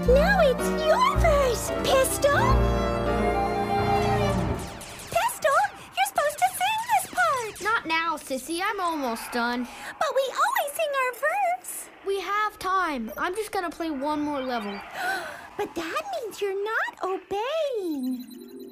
Now it's your verse, Pistol. Pistol, you're supposed to sing this part. Not now, Sissy. I'm almost done. But we always sing our verse. We have time. I'm just gonna play one more level. But that means you're not obeying.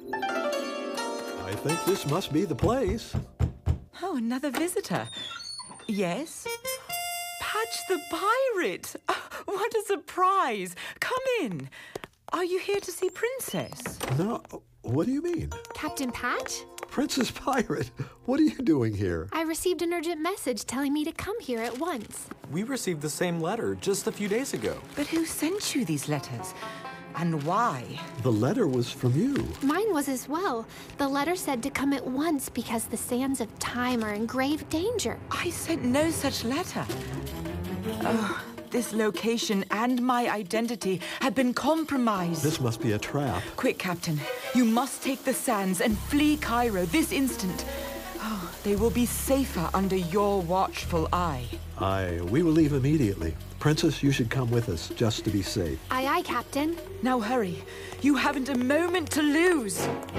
I think this must be the place. Oh, another visitor. Yes? Patch the pirate! Oh, what a surprise! Come in. Are you here to see Princess? No, what do you mean? Captain Patch? Princess Pirate, what are you doing here? I received an urgent message telling me to come here at once. We received the same letter just a few days ago. But who sent you these letters? And why? The letter was from you. Mine was as well. The letter said to come at once because the sands of time are in grave danger. I sent no such letter. Oh, this location and my identity have been compromised. This must be a trap. Quick, Captain. You must take the sands and flee Cairo this instant. Oh, they will be safer under your watchful eye. We will leave immediately. Princess, you should come with us, just to be safe. Aye, aye, Captain. Now hurry. You haven't a moment to lose.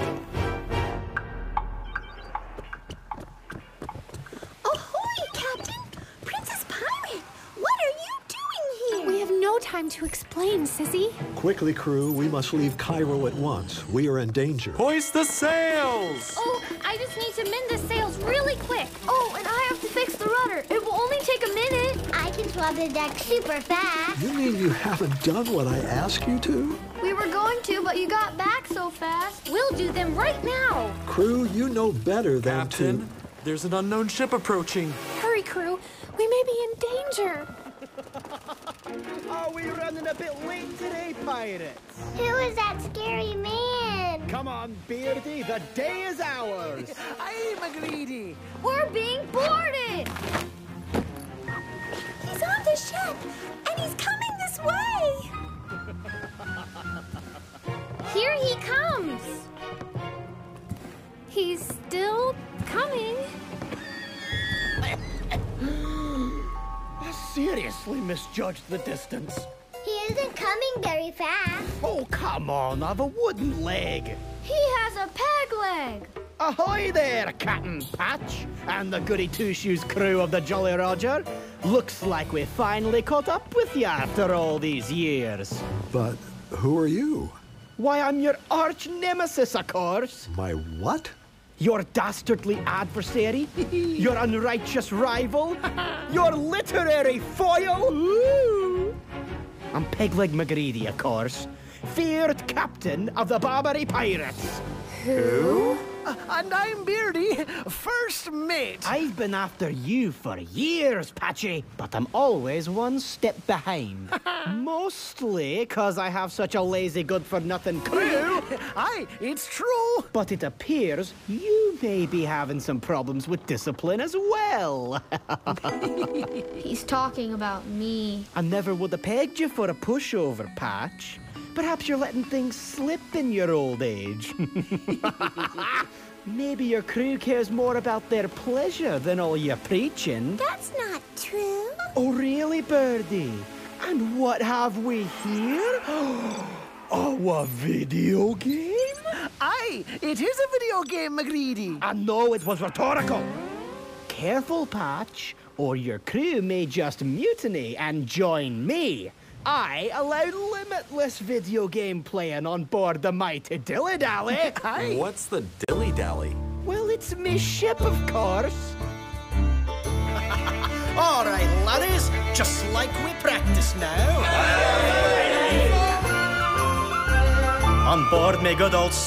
Ahoy, Captain! Princess Pirate, what are you doing here? We have no time to explain, Sissy. Quickly, crew, we must leave Cairo at once. We are in danger. Hoist the sails! Oh, I just need to mend the sails really quick. Oh, and I have to fix the rudder. It will only take a minute. I can swab the deck super fast. You mean you haven't done what I asked you to? We were going to, but you got back so fast. We'll do them right now. Crew, you know better than Captain, there's an unknown ship approaching. Hurry, crew. We may be in danger. Are we running a bit late today, pirates? Who is that scary man? Come on, Beardy, the day is ours. I'm McGreedy. We're being boarded. He's on the ship, and he's coming this way. Here he comes. He's still coming. I seriously misjudged the distance. He isn't coming very fast. Oh, come on, I've a wooden leg. He has a peg leg. Ahoy there, Captain Patch, and the goody two-shoes crew of the Jolly Roger. Looks like we finally caught up with you after all these years. But who are you? Why, I'm your arch nemesis, of course. My what? Your dastardly adversary, your unrighteous rival, your literary foil. Ooh. I'm Pegleg McGreedy, of course, feared captain of the Barbary Pirates. Who? And I'm Beardy, first mate. I've been after you for years, Patchy, but I'm always one step behind. Mostly because I have such a lazy good-for-nothing crew. Aye, it's true. But it appears you may be having some problems with discipline as well. He's talking about me. I never would have pegged you for a pushover, Patch. Perhaps you're letting things slip in your old age. Maybe your crew cares more about their pleasure than all your preaching. That's not true. Oh, really, Birdie? And what have we here? Oh, a video game? Aye, it is a video game, McGreedy. I know it was rhetorical. Careful, Patch, or your crew may just mutiny and join me. I allow limitless video game playing on board the mighty Dilly Dally. What's the dilly-dally? Well, it's me ship, of course. All right, laddies, just like we practiced now. On board me good old